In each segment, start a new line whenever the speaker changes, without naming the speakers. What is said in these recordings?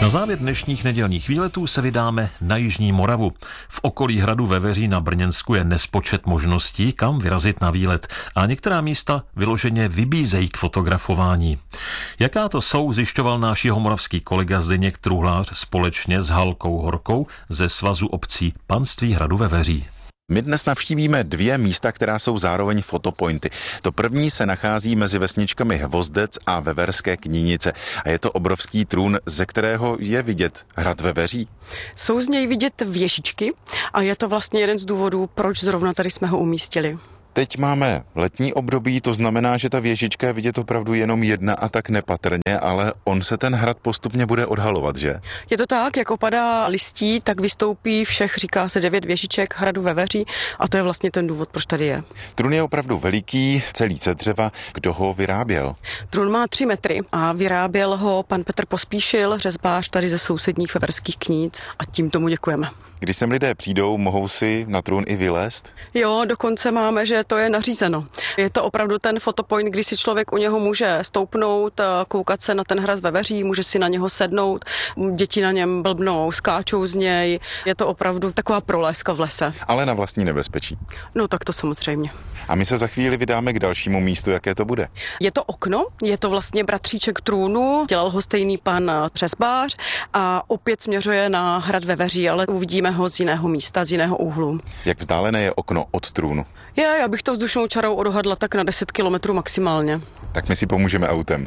Na závěr dnešních nedělních výletů se vydáme na jižní Moravu. V okolí hradu Veveří na Brněnsku je nespočet možností, kam vyrazit na výlet a některá místa vyloženě vybízejí k fotografování. Jaká to jsou, zjišťoval náš jihomoravský kolega Zdeněk Truhlář společně s Halkou Horkou ze Svazu obcí Panství hradu Veveří.
My dnes navštívíme dvě místa, která jsou zároveň fotopointy. To první se nachází mezi vesničkami Hvozdec a Veverské Knínice a je to obrovský trůn, ze kterého je vidět hrad Veveří.
Jsou z něj vidět věžičky a je to vlastně jeden z důvodů, proč zrovna tady jsme ho umístili.
Teď máme letní období, to znamená, že ta věžička je vidět opravdu jenom jedna a tak nepatrně, ale on se ten hrad postupně bude odhalovat, že?
Je to tak, jak opadá listí, tak vystoupí všech, říká se 9 věžiček hradu Veveří a to je vlastně ten důvod, proč tady je.
Trůn je opravdu veliký, celý ze dřeva. Kdo ho vyráběl?
Trůn má 3 metry a vyráběl ho pan Petr Pospíšil, řezbář tady ze sousedních Veverských Kníc a tím tomu děkujeme.
Když sem lidé přijdou, mohou si na trůn i vylézt?
Jo, dokonce máme, že to je nařízeno. Je to opravdu ten fotopoint, kdy si člověk u něho může stoupnout, koukat se na ten hrad Veveří, může si na něho sednout, děti na něm blbnou, skáčou z něj. Je to opravdu taková prolézka v lese.
Ale na vlastní nebezpečí.
No tak to samozřejmě.
A my se za chvíli vydáme k dalšímu místu, jaké to bude.
Je to okno, je to vlastně bratříček trůnu, dělal ho stejný pan řezbář a opět směřuje na hrad Veveří, ale uvidíme ho z jiného místa, z jiného úhlu.
Jak vzdálené je okno od trůnu?
Já bych to vzdušnou čarou odhadla tak na 10 kilometrů maximálně.
Tak my si pomůžeme autem.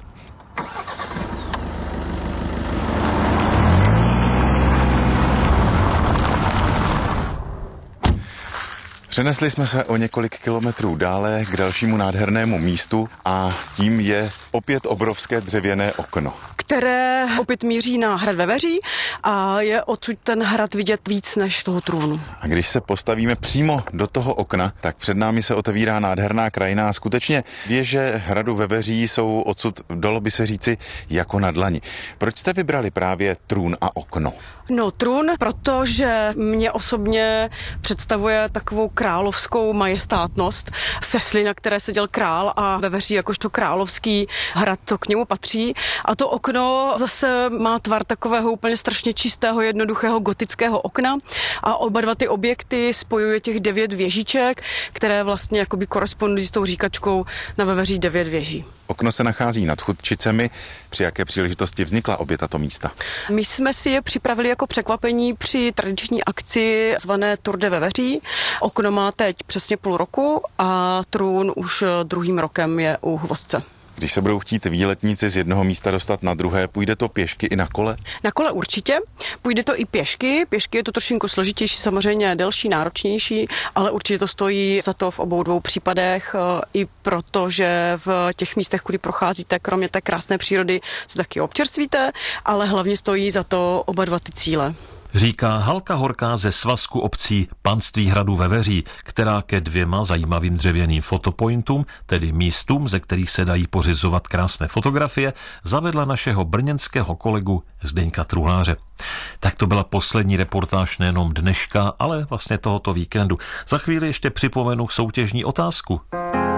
Přenesli jsme se o několik kilometrů dále k dalšímu nádhernému místu a tím je opět obrovské dřevěné okno,
které opět míří na hrad Veveří a je odsud ten hrad vidět víc než toho trůnu.
A když se postavíme přímo do toho okna, tak před námi se otevírá nádherná krajina a skutečně věže hradu Veveří jsou odsud, dalo by se říci, jako na dlani. Proč jste vybrali právě trůn a okno?
No trůn, protože mě osobně představuje takovou královskou majestátnost. Sesly, na které seděl král a Veveří jakožto královský hrad to k němu patří. A to okno zase má tvar takového úplně strašně čistého, jednoduchého gotického okna a oba dva ty objekty spojuje těch 9 věžiček, které vlastně jakoby korespondují s tou říkačkou na Veveří 9 věží.
Okno se nachází nad Chudčicemi. Při jaké příležitosti vznikla obě tato místa?
My jsme si je připravili jako překvapení při tradiční akci zvané Tour de Veveří. Okno má teď přesně půl roku a trůn už druhým rokem je u Hvozdce.
Když se budou chtít výletníci z jednoho místa dostat na druhé, půjde to pěšky i na kole?
Na kole určitě, půjde to i pěšky. Pěšky je to trošinku složitější, samozřejmě delší, náročnější, ale určitě to stojí za to v obou dvou případech, i protože v těch místech, kudy procházíte, kromě té krásné přírody, se taky občerstvíte, ale hlavně stojí za to oba dva ty cíle.
Říká Halka Horká ze Svazku obcí Panství hradu Veveří, která ke 2 zajímavým dřevěným fotopointům, tedy místům, ze kterých se dají pořizovat krásné fotografie, zavedla našeho brněnského kolegu Zdeňka Truhláře. Tak to byla poslední reportáž nejenom dneška, ale vlastně tohoto víkendu. Za chvíli ještě připomenu soutěžní otázku.